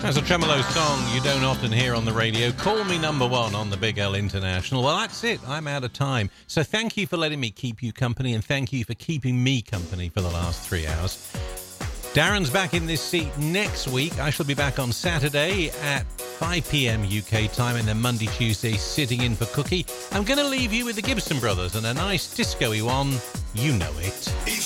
That's a tremolo song you don't often hear on the radio. Call me number one on the Big L International. Well, that's it. I'm out of time. So thank you for letting me keep you company, and thank you for keeping me company for the last 3 hours. Darren's back in this seat next week. I shall be back on Saturday at 5 p.m. UK time, and then Monday, Tuesday, sitting in for Cookie. I'm going to leave you with the Gibson Brothers and a nice disco-y one. You know it.